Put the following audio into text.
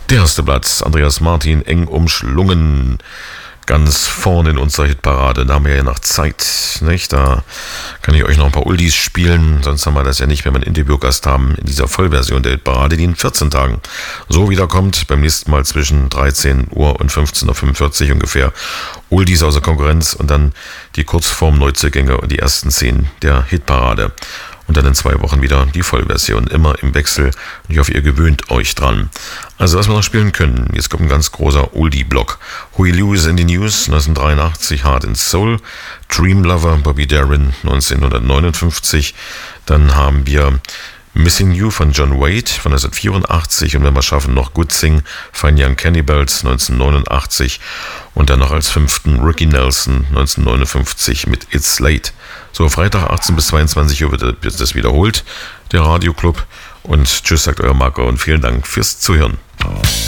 Der erste Platz, Andreas Martin, eng umschlungen. Ganz vorne in unserer Hitparade. Da haben wir ja noch Zeit, nicht? Da kann ich euch noch ein paar Oldies spielen. Sonst haben wir das ja nicht, wenn wir einen Interviewgast haben in dieser Vollversion der Hitparade, die in 14 Tagen so wiederkommt. Beim nächsten Mal zwischen 13 Uhr und 15.45 Uhr ungefähr. Oldies außer Konkurrenz und dann die Kurzform Neuzugänge und die ersten 10 der Hitparade. Und dann in 2 Wochen wieder die Vollversion, immer im Wechsel. Und ich hoffe, ihr gewöhnt euch dran. Also, was wir noch spielen können, jetzt kommt ein ganz großer Oldie-Block. Huey Lewis in the News, 1983, Heart and Soul. Dream Lover, Bobby Darin, 1959. Dann haben wir Missing You von John Waite von 1984 und wenn wir schaffen, noch Good Thing, Fine Young Cannibals 1989 und dann noch als 5. Ricky Nelson 1959 mit It's Late. So, Freitag 18 bis 22 Uhr wird das wiederholt, der Radioclub. Und tschüss, sagt euer Marco und vielen Dank fürs Zuhören.